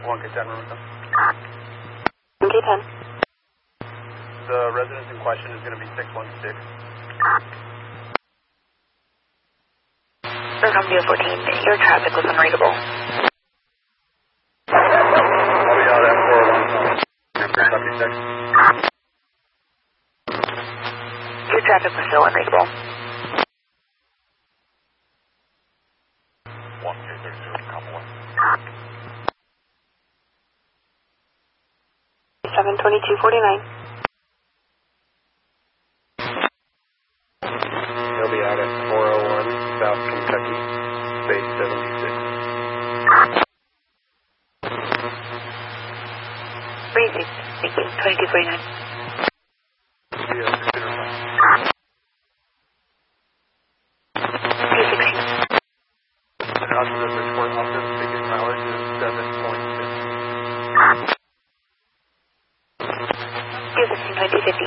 1K10 room with them. 1K10. The residence in question is going to be 616. Columbia 14, your traffic was unreadable. I'll be out at 401 Kentucky 6. Your traffic was still unreadable. 1K30, Comma 1. 72249. They'll be out at 401 South Kentucky, Space 76. Breezy, thank you. 2249. Yeah, computer fine. 216. Out to the Bridgeport office, ticket mileage is 7.6. 216, 2250.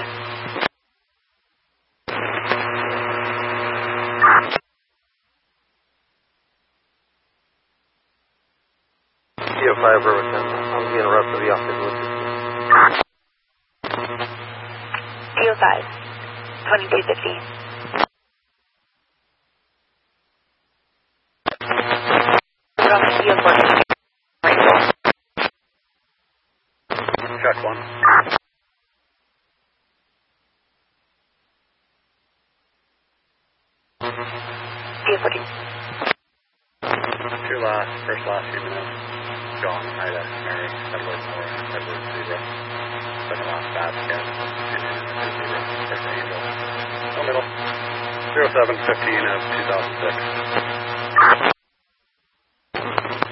Geo 5 Robertson, I'm being rep for the office with Geo 5, 2250. From Geo 14. Check 1. Geo 14. First last few minutes. John, Ida, Mary, Edward, Moore, Edward, 0. Second last, Baskin, 2, 0. First Angel. No middle. 0715 of 2006.